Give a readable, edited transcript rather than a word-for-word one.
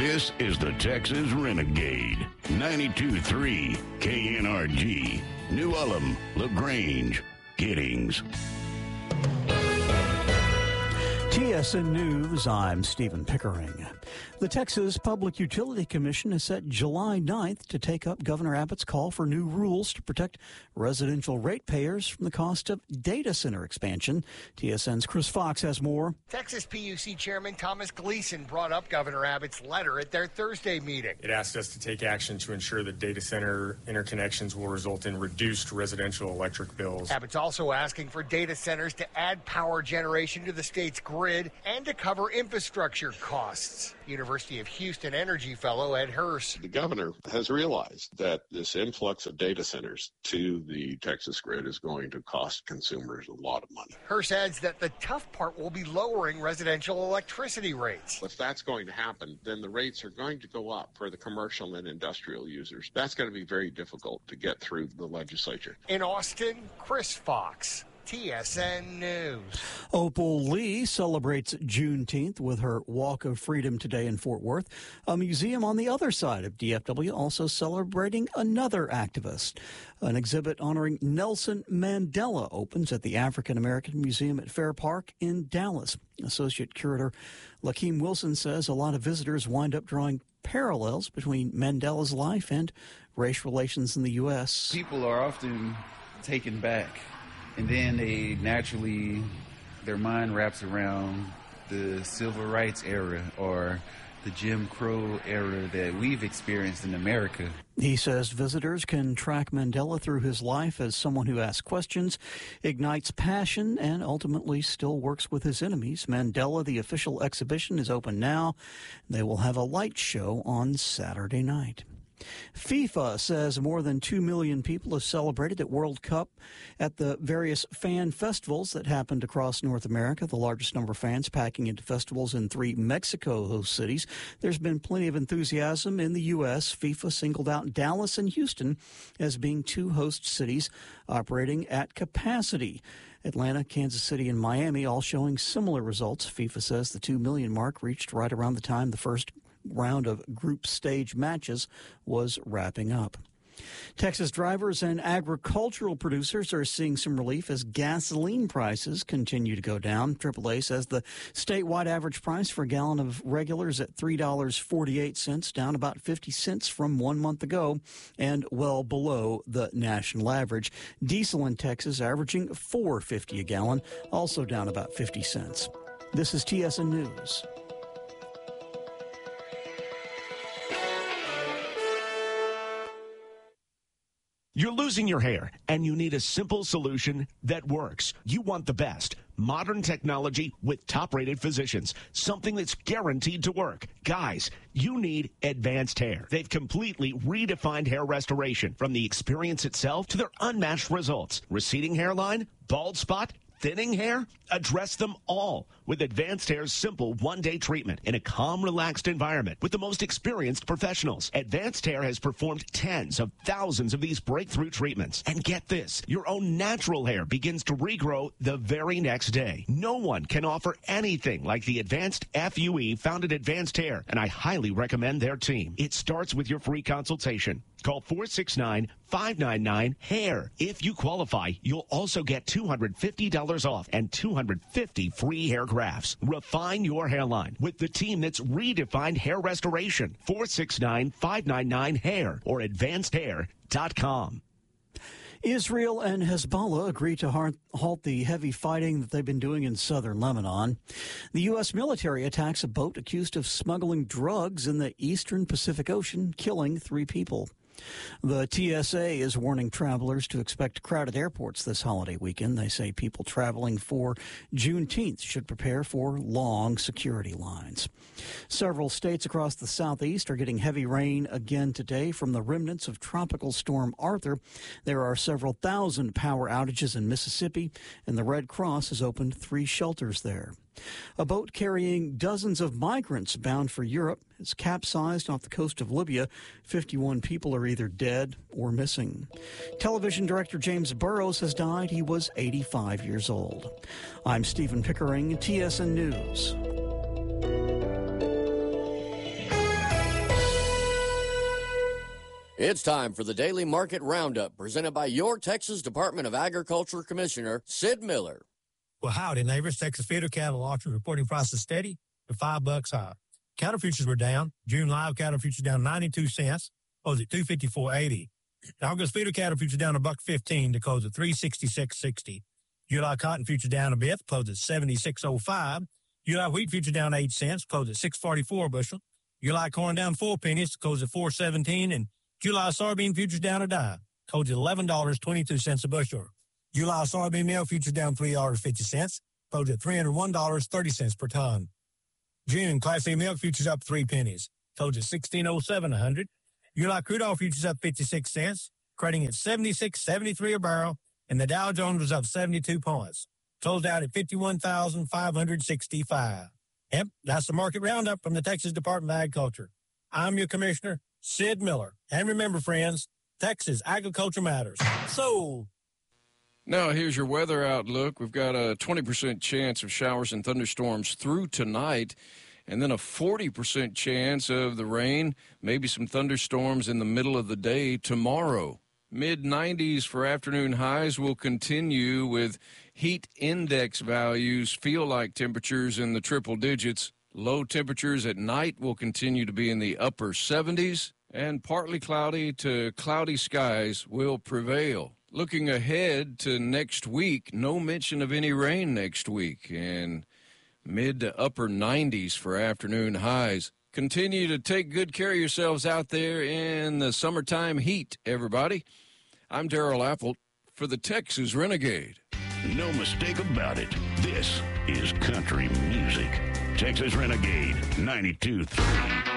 This is the Texas Renegade. 92.3 KNRG. New Ulm, LaGrange, Giddings. TSN News, I'm Stephen Pickering. The Texas Public Utility Commission has set July 9th to take up Governor Abbott's call for new rules to protect residential ratepayers from the cost of data center expansion. TSN's Chris Fox has more. Texas PUC Chairman Thomas Gleason brought up Governor Abbott's letter at their Thursday meeting. It asked us to take action to ensure that data center interconnections will result in reduced residential electric bills. Abbott's also asking for data centers to add power generation to the state's grid and to cover infrastructure costs. University of Houston Energy fellow Ed Hurst. The governor has realized that this influx of data centers to the Texas grid is going to cost consumers a lot of money. Hurst adds that the tough part will be lowering residential electricity rates. If that's going to happen, then the rates are going to go up for the commercial and industrial users. That's going to be very difficult to get through the legislature. In Austin, Chris Fox, TSN News. Opal Lee celebrates Juneteenth with her Walk of Freedom today in Fort Worth. A museum on the other side of DFW also celebrating another activist. An exhibit honoring Nelson Mandela opens at the African American Museum at Fair Park in Dallas. Associate Curator Lakeem Wilson says a lot of visitors wind up drawing parallels between Mandela's life and race relations in the U.S. People are often taken back. And then their mind wraps around the civil rights era or the Jim Crow era that we've experienced in America. He says visitors can track Mandela through his life as someone who asks questions, ignites passion, and ultimately still works with his enemies. Mandela, the official exhibition, is open now. They will have a light show on Saturday night. FIFA says more than 2 million people have celebrated at World Cup at the various fan festivals that happened across North America, the largest number of fans packing into festivals in 3 Mexico host cities. There's been plenty of enthusiasm in the U.S. FIFA singled out Dallas and Houston as being 2 host cities operating at capacity. Atlanta, Kansas City, and Miami all showing similar results. FIFA says the 2 million mark reached right around the time the first round of group stage matches was wrapping up. Texas drivers and agricultural producers are seeing some relief as gasoline prices continue to go down. AAA says the statewide average price for a gallon of regular is at $3.48, down about 50 cents from 1 month ago and well below the national average. Diesel in Texas averaging $4.50 a gallon, also down about 50 cents. This is TSN News. You're losing your hair, and you need a simple solution that works. You want the best. Modern technology with top-rated physicians. Something that's guaranteed to work. Guys, you need Advanced Hair. They've completely redefined hair restoration, from the experience itself to their unmatched results. Receding hairline, bald spot, thinning hair? Address them all with Advanced Hair's simple one-day treatment in a calm, relaxed environment with the most experienced professionals. Advanced Hair has performed tens of thousands of these breakthrough treatments. And get this, your own natural hair begins to regrow the very next day. No one can offer anything like the Advanced FUE found at Advanced Hair, and I highly recommend their team. It starts with your free consultation. Call 469-599-HAIR. If you qualify, you'll also get $250 off and 250 free hair grafts. Refine your hairline with the team that's redefined hair restoration. 469-599-HAIR or advancedhair.com. Israel and Hezbollah agreed to halt the heavy fighting that they've been doing in southern Lebanon. The U.S. military attacks a boat accused of smuggling drugs in the eastern Pacific Ocean, killing 3 people. The TSA is warning travelers to expect crowded airports this holiday weekend. They say people traveling for Juneteenth should prepare for long security lines. Several states across the southeast are getting heavy rain again today from the remnants of Tropical Storm Arthur. There are several thousand power outages in Mississippi, and the Red Cross has opened 3 shelters there. A boat carrying dozens of migrants bound for Europe has capsized off the coast of Libya. 51 people are either dead or missing. Television director James Burrows has died. He was 85 years old. I'm Stephen Pickering, TSN News. It's time for the Daily Market Roundup, presented by your Texas Department of Agriculture Commissioner, Sid Miller. Well, howdy, neighbors. Texas feeder cattle auction reporting prices steady to $5 high. Cattle futures were down. June live cattle futures down 92 cents, closed at $254.80. August feeder cattle futures down $1.15 to close at $366.60. July cotton futures down a bit, closed at $76.05. July wheat futures down 8 cents, closed at $6.44 a bushel. July corn down 4 pennies, closed at $4.17, and July soybean futures down a dime, closed at $11.22 a bushel. July soybean meal futures down $3.50, closed at $301.30 per ton. June Class A milk futures up 3 pennies, closed at $16.07 a hundred. July crude oil futures up 56 cents, trading at $76.73 a barrel, and the Dow Jones was up 72 points, closed out at 51,565. Yep, that's the market roundup from the Texas Department of Agriculture. I'm your commissioner, Sid Miller. And remember, friends, Texas agriculture matters. So, now here's your weather outlook. We've got a 20% chance of showers and thunderstorms through tonight, and then a 40% chance of the rain, maybe some thunderstorms in the middle of the day tomorrow. Mid-90s for afternoon highs will continue with heat index values, feel-like temperatures in the triple digits. Low temperatures at night will continue to be in the upper 70s, and partly cloudy to cloudy skies will prevail. Looking ahead to next week, no mention of any rain next week, and mid to upper 90s for afternoon highs. Continue to take good care of yourselves out there in the summertime heat, everybody. I'm Darrell Apple for the Texas Renegade. No mistake about it. This is country music. Texas Renegade 92.3.